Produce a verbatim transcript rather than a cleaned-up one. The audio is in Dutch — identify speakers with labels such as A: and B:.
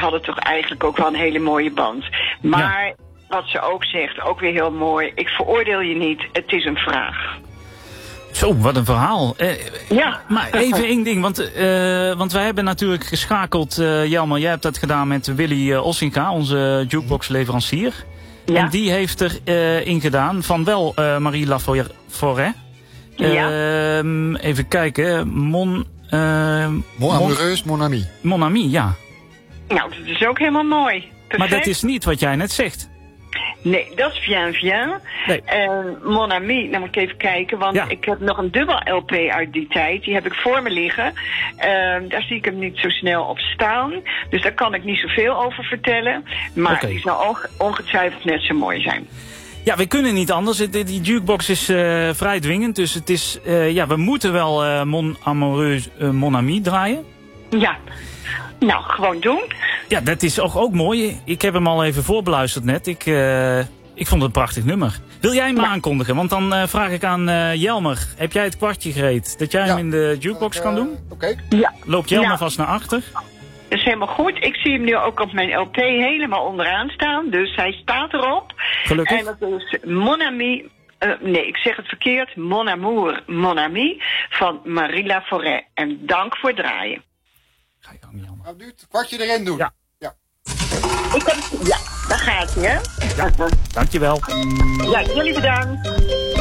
A: hadden toch eigenlijk ook wel een hele mooie band. Maar ja. Wat ze ook zegt, ook weer heel mooi. Ik veroordeel je niet, het is een vraag.
B: Zo, wat een verhaal. Eh,
A: ja.
B: Maar even één ding, want, uh, want wij hebben natuurlijk geschakeld, uh, Jelmer, jij hebt dat gedaan met Willy uh, Ossinga, onze jukebox-leverancier. Ja. En die heeft er uh, in gedaan van wel uh, Marie Laforêt. Uh, ja. Even kijken, Mon... Uh,
C: Mon amoureuse, mon ami.
B: Mon ami, ja.
A: Nou, dat is ook helemaal mooi. Perfect.
B: Maar dat is niet wat jij net zegt.
A: Nee, dat is Viens Viens. Nee. Uh, Mon Ami, nou moet ik even kijken, want ja. ik heb nog een dubbel L P uit die tijd. Die heb ik voor me liggen. Uh, daar zie ik hem niet zo snel op staan. Dus daar kan ik niet zoveel over vertellen. Maar okay. Die zal ongetwijfeld net zo mooi zijn.
B: Ja, we kunnen niet anders. Die jukebox is uh, vrij dwingend. Dus het is, uh, ja, we moeten wel uh, Mon Amoureuse, uh, Mon Ami draaien.
A: Ja. Nou, gewoon doen.
B: Ja, dat is ook, ook mooi. Ik heb hem al even voorbeluisterd net. Ik, uh, ik vond het een prachtig nummer. Wil jij hem ja. aankondigen? Want dan uh, vraag ik aan uh, Jelmer. Heb jij het kwartje gereed? Dat jij ja. hem in de jukebox uh, kan doen?
C: Oké. Okay.
A: Ja.
B: Loopt Jelmer ja. vast naar achter?
A: Dat is helemaal goed. Ik zie hem nu ook op mijn L P helemaal onderaan staan. Dus hij staat erop.
B: Gelukkig.
A: En dat is Mon Ami... Uh, nee, ik zeg het verkeerd. Mon Amour, Mon Ami van Marie Laforêt. En dank voor het draaien.
B: Ga je ook niet
C: Nou, nu het kwartje erin doen.
B: Ja.
C: Ja,
A: ik heb, ja daar gaat hij, hè?
B: Ja, dankjewel.
A: Ja, jullie bedankt.